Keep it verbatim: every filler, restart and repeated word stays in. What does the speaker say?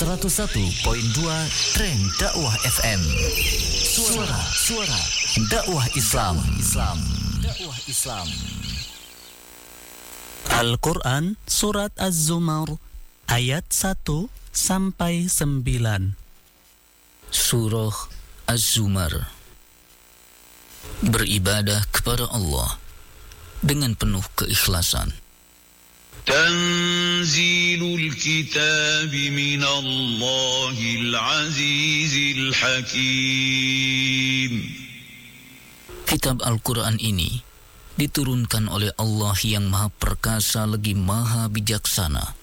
seratus satu koma dua Trend Dakwah F M. Suara Suara Dakwah Islam. Islam. Dakwah Islam. Al-Quran Surat Az-Zumar ayat satu sampai sembilan. Surah Az-Zumar. Beribadah kepada Allah dengan penuh keikhlasan. Tanzilul kitab min Allahil Azizil Hakim. Kitab Al-Quran ini diturunkan oleh Allah yang Maha Perkasa lagi Maha Bijaksana.